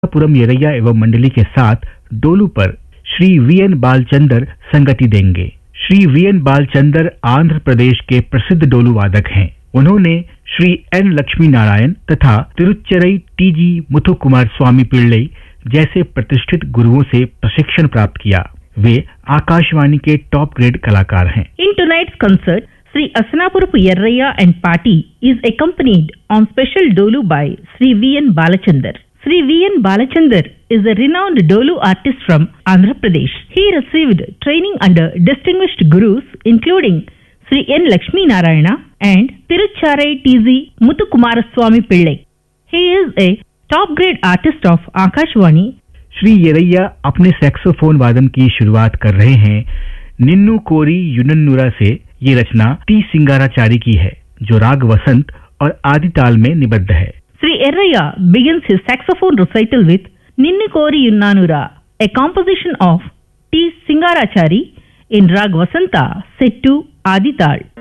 पुरम येरैया एवं मंडली के साथ डोलू पर श्री वीएन बालचंदर संगति देंगे। श्री वीएन बालचंदर आंध्र प्रदेश के प्रसिद्ध डोलू वादक हैं। उन्होंने श्री एन लक्ष्मी नारायण तथा तिरुच्चरई टीजी मुथुकुमार स्वामी पिल्लई जैसे प्रतिष्ठित गुरुओं से प्रशिक्षण प्राप्त किया। वे आकाशवाणी के टॉप ग्रेड कलाकार हैं। In tonight's concert, Sri Asanapurapu Yerraya and party is accompanied on special dolu by Sri V.N. Balachandar. Sri V.N. Balachandar is a renowned dolu artist from Andhra Pradesh. He received training under distinguished gurus including Sri N. Lakshmi Narayana and Tirucharai T.Z. Muthukumaraswamy Pillai. He is a top grade artist of Akashvani. Shri येरैया अपने saxophone वादन की शुरुआत कर रहे हैं। निन्नू कोरी युनन्नुरा से ये रचना T सिंगाराचारी की है, जो राग वसंत और आदि ताल में निबद्ध है। Sri Yerraya begins his saxophone recital with Ninnu Kori Yunnanura, a composition of T. Singarachari in Rag Vasanta set to Adi Tal.